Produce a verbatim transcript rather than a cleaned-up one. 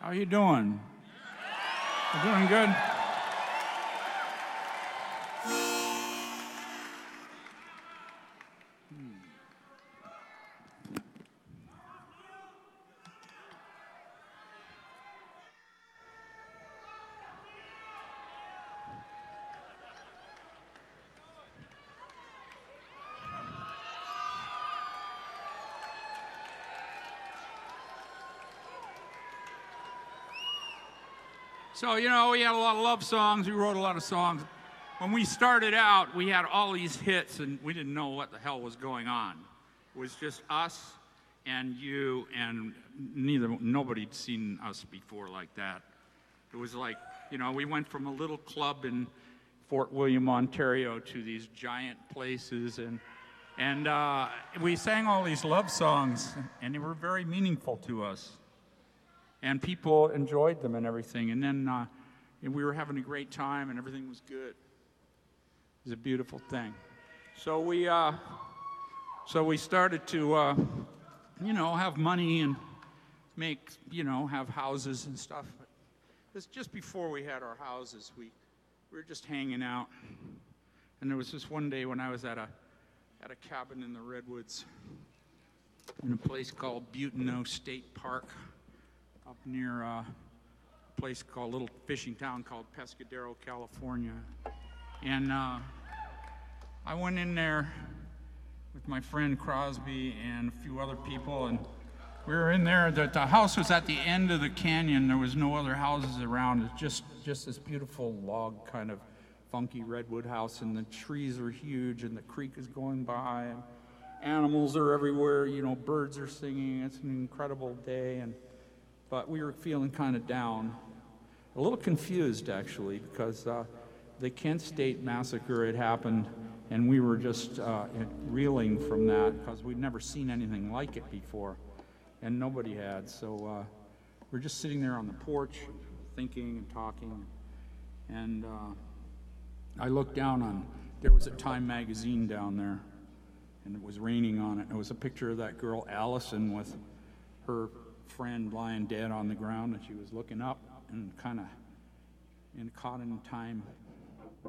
How you doing? You doing good? So, you know, we had a lot of love songs. We wrote a lot of songs. When we started out, we had all these hits, and we didn't know what the hell was going on. It was just us and you, and neither nobody'd seen us before like that. It was like, you know, we went from a little club in Fort William, Ontario, to these giant places, and and uh, we sang all these love songs, and they were very meaningful to us. And people enjoyed them and everything. And then uh, and we were having a great time, and everything was good. It was a beautiful thing. So we, uh, so we started to, uh, you know, have money and make, you know, have houses and stuff. But it was just before we had our houses. We, we were just hanging out. And there was this one day when I was at a, at a cabin in the Redwoods in a place called Butano State Park, up near uh, a place called, a little fishing town called Pescadero, California. And uh, I went in there with my friend Crosby and a few other people, and we were in there. The, the house was at the end of the canyon. There was no other houses around. It's just, just this beautiful log kind of funky redwood house, and the trees are huge, and the creek is going by, and animals are everywhere. You know, birds are singing. It's an incredible day, and but we were feeling kind of down, a little confused actually, because uh, the Kent State massacre had happened, and we were just uh, reeling from that because we'd never seen anything like it before, and nobody had. So uh, we're just sitting there on the porch, thinking and talking, and uh, I looked down on. There was a Time magazine down there, and it was raining on it. It was a picture of that girl Allison with her friend lying dead on the ground, and she was looking up and kind of in caught in Time